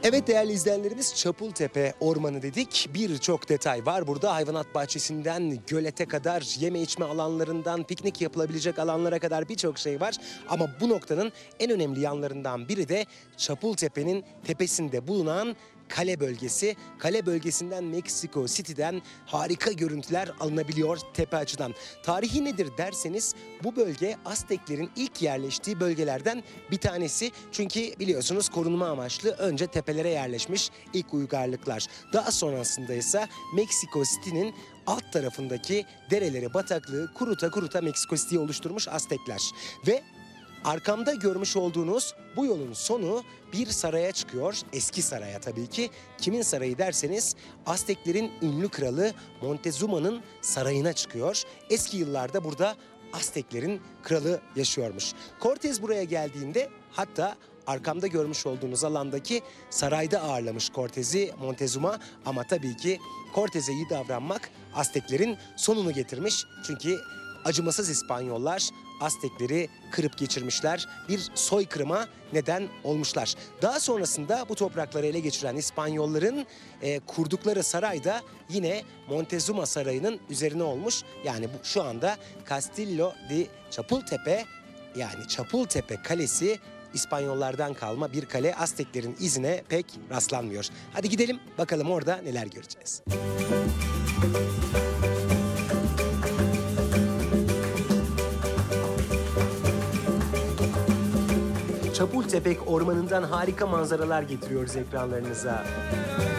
Evet değerli izleyenlerimiz, Çapultepe Ormanı dedik. Birçok detay var burada. Hayvanat bahçesinden gölete kadar, yeme içme alanlarından piknik yapılabilecek alanlara kadar birçok şey var. Ama bu noktanın en önemli yanlarından biri de Çapultepe'nin tepesinde bulunan kale bölgesi. Kale bölgesinden Meksiko City'den harika görüntüler alınabiliyor tepe açıdan. Tarihi nedir derseniz, bu bölge Azteklerin ilk yerleştiği bölgelerden bir tanesi. Çünkü biliyorsunuz korunma amaçlı önce tepelere yerleşmiş ilk uygarlıklar. Daha sonrasında ise Meksiko City'nin alt tarafındaki dereleri, bataklığı kuruta kuruta Meksiko City'yi oluşturmuş Aztekler. Ve arkamda görmüş olduğunuz bu yolun sonu bir saraya çıkıyor. Eski saraya tabii ki. Kimin sarayı derseniz, Azteklerin ünlü kralı Montezuma'nın sarayına çıkıyor. Eski yıllarda burada Azteklerin kralı yaşıyormuş. Cortez buraya geldiğinde, hatta arkamda görmüş olduğunuz alandaki sarayda ağırlamış Cortez'i Montezuma. Ama tabii ki Cortez'e iyi davranmak Azteklerin sonunu getirmiş. Çünkü acımasız İspanyollar Aztekleri kırıp geçirmişler. Bir soykırıma neden olmuşlar. Daha sonrasında bu toprakları ele geçiren İspanyolların kurdukları saray da yine Montezuma Sarayı'nın üzerine olmuş. Yani bu şu anda Castillo de Chapultepe, yani Çapultepe Kalesi İspanyollardan kalma bir kale. Azteklerin izine pek rastlanmıyor. Hadi gidelim bakalım orada neler göreceğiz. Çapultepek Ormanı'ndan harika manzaralar getiriyoruz ekranlarınıza.